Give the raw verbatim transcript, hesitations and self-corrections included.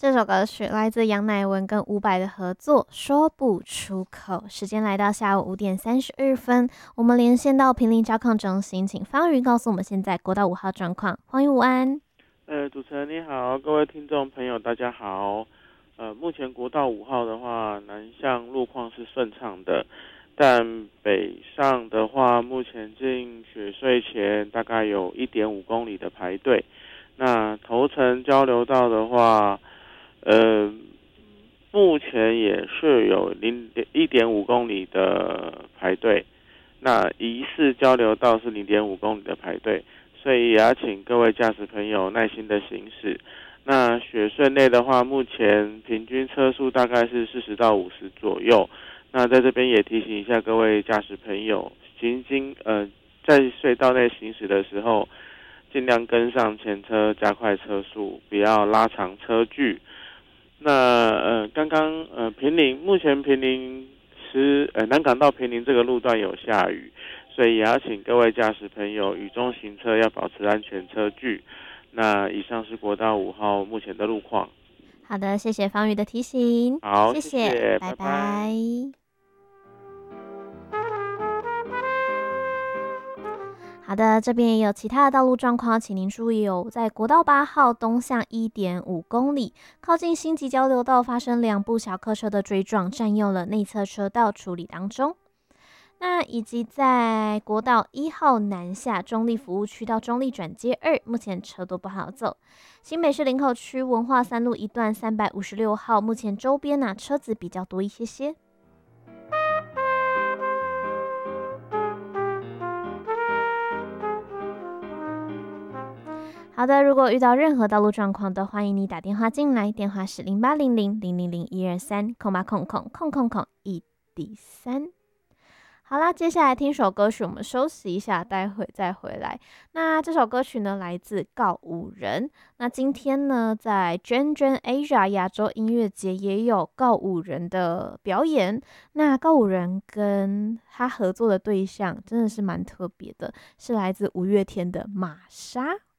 这首歌曲来自杨乃文跟伍佰的合作，说不出口。时间来到下午五点三十二分，我们连线到平林交抗中心，请方瑜告诉我们现在国道五号状况。黄瑜午安。 呃，主持人你好，各位听众朋友大家好。呃，目前国道五号的话，南向路况是顺畅的，但北上的话，目前进雪隧前大概有一点五公里的排队。那头城交流道的话，呃，目前也是有零点一点五公里的排队。那疑似交流道是零点五公里的排队，所以也要请各位驾驶朋友耐心的行驶。那雪隧内的话，目前平均车速大概是四十到五十左右。那在这边也提醒一下各位驾驶朋友，行经呃在隧道内行驶的时候，尽量跟上前车，加快车速，不要拉长车距。那呃，刚刚呃，平林目前平林是呃南港到平林这个路段有下雨，所以也要请各位驾驶朋友雨中行车要保持安全车距。那以上是国道五号目前的路况。 好的，谢谢方瑜的提醒， 好， 谢谢， 谢谢， 拜拜拜。 拜。好的，这边也有其他的道路状况，请您注意哦。在国道八号东向一点五公里，靠近新集交流道发生两部小客车的追撞，占用了内侧车道，处理当中。那以及在国道一号南下中立服务区到中立转接二，目前车都不好走。新北市林口区文化三路一段三百五十六号，目前周边呢、啊、车子比较多一些些。好的，如果遇到任何道路状况都欢迎你打电话进来，电话是零八零零零零零一二三空八空空空空空一 D 三。好啦，接下来听首歌曲，我们休息一下，待会再回来。那这首歌曲呢，来自告五人。那今天呢，在 Gen Gen Asia 亚洲音乐节也有告五人的表演。那告五人跟他合作的对象真的是蛮特别的，是来自五月天的玛莎。